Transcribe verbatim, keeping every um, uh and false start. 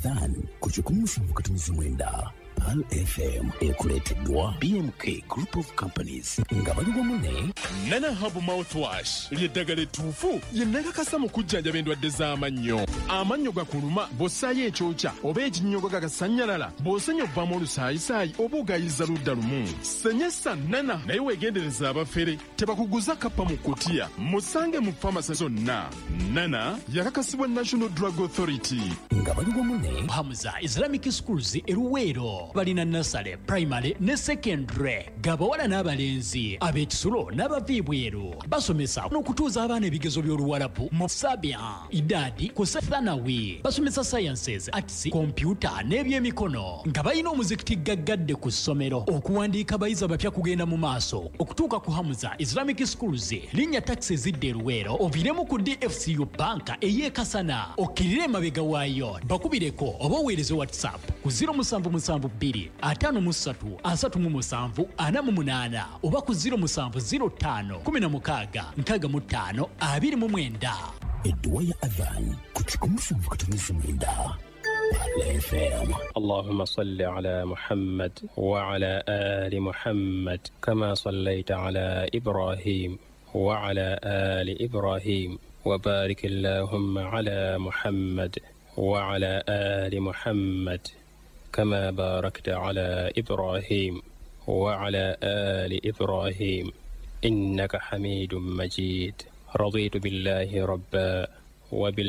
Adhan kuchukua mfukatimizi mwenda Pal F M ekuleteddwa B M K Group of Companies nga bali wamunne Nana Hub Mouthwash lyeddagala ettuufu ye nakakasa mu kujjanjaba endwadde z'amannyo. Amannyo gakuluma bw'ossaayo ekyokya oba ekinnyogo gagasannyalala bw'osenya obbamu olusaayisaayi oba ogayiza ludda lumu. Senyesa Nana naye weegendereza abafere tebakuguza kappa mu kutiya. Musange mu famasi zonna. Nana yakakasibwa National Drug Authority. nga bali wamunne Hamza Islamic Schools eruweero balina nasale primary ne secondary gabawala n'abalenzi ab'ekisulo n'abaviibweru basomesa n'okutuuza abaana ebigezo by'oluwalabu mu sabia idadi ku thanawi basomesa sciences arts computer n'ebyemikono nga balina omuzikiti gaggadde ku ssomero okuwandiika abayizi abapya kugenda mu maaso okutuuka ku Hamza Islamic Schools linnya taxi zidde eruweero oviremu ku D F C U banka ey'ekasana okkirire emabega waayo bakubireko oba oweereze whatsapp ku zero seven seven two atano musatu asatu mu musanvu ana mu munaana oba ku zero seven zero five kumi na mukaaga nkaaga mu ttaano abiri mu mwenda. edduwa ya Adhan kuchukua mfukatimizi mwenda Pal F M. اللهم صل على محمد وعلى آل محمد كما صليت على إبراهيم وعلى آل إبراهيم وبارك اللهم على محمد وعلى آل محمد كما باركت على إبراهيم وعلى آل إبراهيم إنك حميد مجيد. رضيت بالله ربا وبال